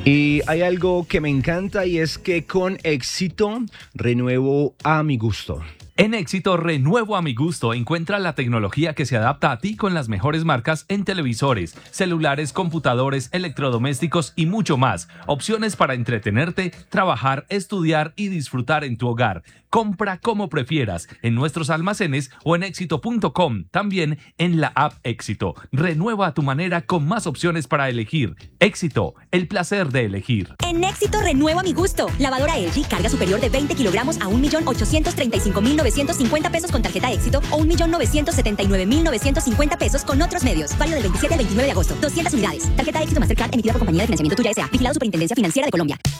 Y hay algo que me encanta y es que con éxito renuevo a mi gusto. En Éxito, renuevo a mi gusto. Encuentra la tecnología que se adapta a ti con las mejores marcas en televisores, celulares, computadores, electrodomésticos y mucho más. Opciones para entretenerte, trabajar, estudiar y disfrutar en tu hogar. Compra como prefieras en nuestros almacenes o en éxito.com. También en la app Éxito. Renueva a tu manera con más opciones para elegir. Éxito, el placer de elegir. En Éxito renuevo a mi gusto. Lavadora LG, carga superior de 20 kilogramos a 1.835.950 pesos con tarjeta Éxito o 1.979.950 pesos con otros medios. Válido del 27 al 29 de agosto. 200 unidades. Tarjeta Éxito Mastercard emitida por Compañía de Financiamiento Tuya S.A. Vigilado Superintendencia Financiera de Colombia.